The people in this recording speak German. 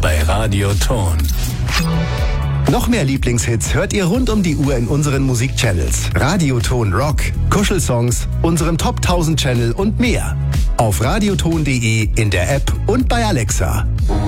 bei Radioton. Noch mehr Lieblingshits hört ihr rund um die Uhr in unseren Musikchannels. Radioton Rock, Kuschelsongs, unserem Top 1000 Channel und mehr. Auf radioton.de, in der App und bei Alexa.